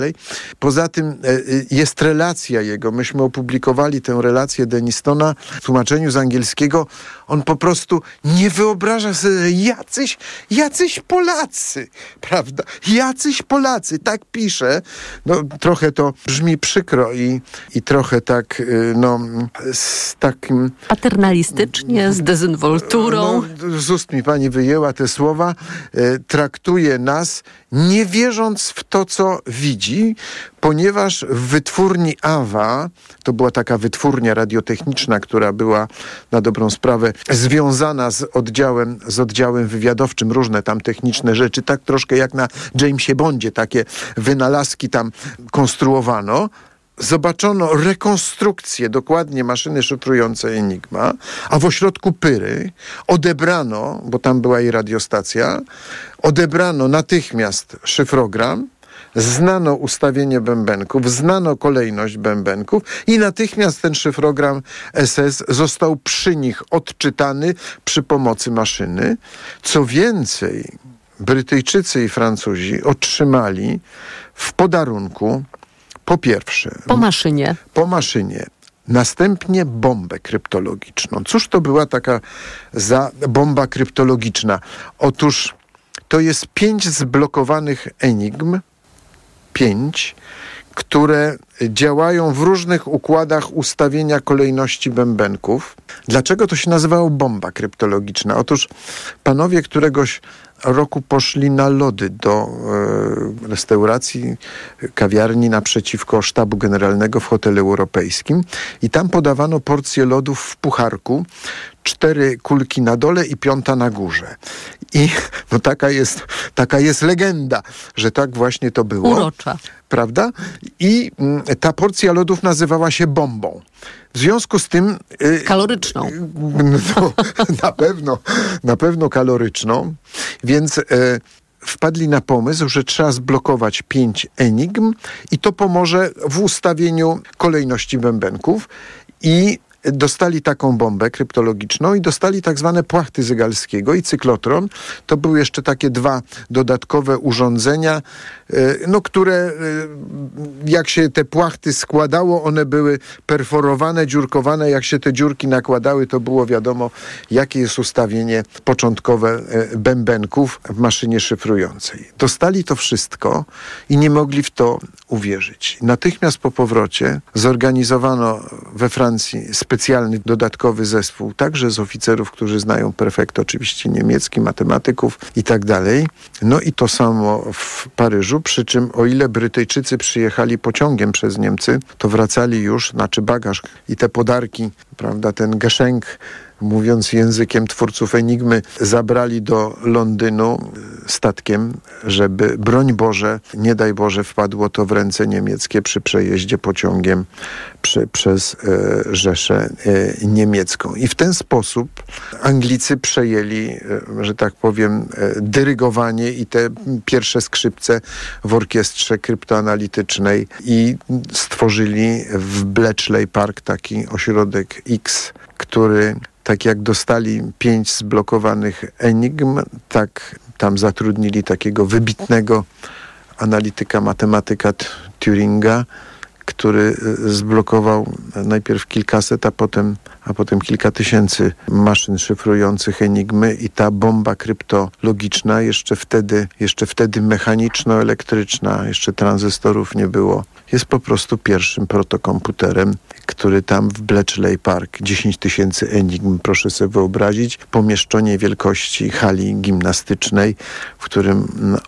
Poza tym jest relacja jego. Myśmy opublikowali tę relację Denistona w tłumaczeniu z angielskiego. On po prostu nie wyobraża sobie, że jacyś Polacy, prawda? Jacyś Polacy, tak pisze. No, trochę to brzmi przykro i trochę tak, z takim... Paternalistycznie, z dezynwolturą. Z ust mi pani wyjęła te słowa. Traktuje nas, nie wierząc w to, co widzi, ponieważ w wytwórni AWA, to była taka wytwórnia radiotechniczna, która była na dobrą sprawę związana z oddziałem wywiadowczym, różne tam techniczne rzeczy, tak troszkę jak na Jamesie Bondzie, takie wynalazki tam konstruowano. Zobaczono rekonstrukcję dokładnie maszyny szyfrującej Enigma, a w ośrodku Pyry odebrano, bo tam była jej radiostacja, odebrano natychmiast szyfrogram, znano ustawienie bębenków, znano kolejność bębenków i natychmiast ten szyfrogram SS został przy nich odczytany przy pomocy maszyny. Co więcej, Brytyjczycy i Francuzi otrzymali w podarunku po pierwsze... Po maszynie. Następnie bombę kryptologiczną. Cóż to była taka za bomba kryptologiczna? Otóż to jest 5 zblokowanych enigm, 5, które działają w różnych układach ustawienia kolejności bębenków. Dlaczego to się nazywało bomba kryptologiczna? Otóż panowie któregoś roku poszli na lody do restauracji, kawiarni naprzeciwko sztabu generalnego w hotelu europejskim i tam podawano porcję lodów w pucharku, 4 kulki na dole i 5 na górze. I no taka jest legenda, że tak właśnie to było. Urocza. Prawda? I ta porcja lodów nazywała się bombą. W związku z tym... kaloryczną. No, na pewno kaloryczną. Więc wpadli na pomysł, że trzeba zblokować 5 enigm i to pomoże w ustawieniu kolejności bębenków. I dostali taką bombę kryptologiczną i dostali tak zwane płachty Zygalskiego i cyklotron. To były jeszcze takie 2 dodatkowe urządzenia, które jak się te płachty składało, one były perforowane, dziurkowane. Jak się te dziurki nakładały, to było wiadomo, jakie jest ustawienie początkowe bębenków w maszynie szyfrującej. Dostali to wszystko i nie mogli w to uwierzyć. Natychmiast po powrocie zorganizowano we Francji specjalny dodatkowy zespół, także z oficerów, którzy znają perfekt oczywiście niemiecki, matematyków i tak dalej. No i to samo w Paryżu, przy czym o ile Brytyjczycy przyjechali pociągiem przez Niemcy, to wracali już, bagaż i te podarki, prawda, ten Geschenk, mówiąc językiem twórców Enigmy, zabrali do Londynu statkiem, żeby, broń Boże, nie daj Boże, wpadło to w ręce niemieckie przy przejeździe pociągiem przez Rzeszę Niemiecką. I w ten sposób Anglicy przejęli, że tak powiem, dyrygowanie i te pierwsze skrzypce w orkiestrze kryptoanalitycznej i stworzyli w Bletchley Park taki ośrodek X, który tak jak dostali 5 zblokowanych enigm, tak tam zatrudnili takiego wybitnego analityka, matematyka Turinga, który zblokował najpierw kilkaset, a potem kilka tysięcy maszyn szyfrujących enigmy i ta bomba kryptologiczna jeszcze wtedy mechaniczno-elektryczna, jeszcze tranzystorów nie było, jest po prostu pierwszym protokomputerem, który tam w Bletchley Park, 10 000 enigm, proszę sobie wyobrazić, pomieszczenie wielkości hali gimnastycznej, w którym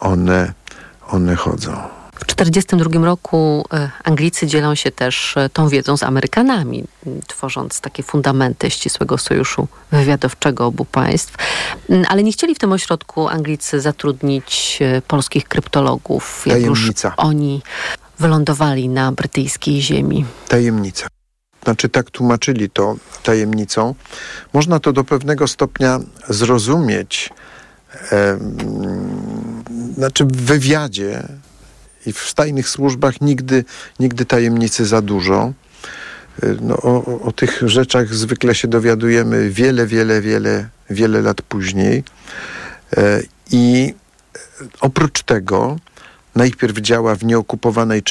one chodzą. W 1942 roku Anglicy dzielą się też tą wiedzą z Amerykanami, tworząc takie fundamenty ścisłego sojuszu wywiadowczego obu państw. Ale nie chcieli w tym ośrodku Anglicy zatrudnić polskich kryptologów, jak już oni wylądowali na brytyjskiej ziemi. Tajemnica. Znaczy tak tłumaczyli to tajemnicą. Można to do pewnego stopnia zrozumieć. W wywiadzie i w tajnych służbach nigdy tajemnicy za dużo. O tych rzeczach zwykle się dowiadujemy wiele lat później. I oprócz tego najpierw działa w nieokupowanej